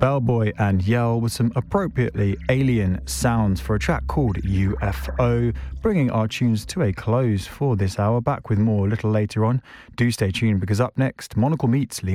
Bellboy and Yell with some appropriately alien sounds for a track called UFO, bringing our tunes to a close for this hour. Back with more a little later on. Do stay tuned because up next, Monocle meets Leon.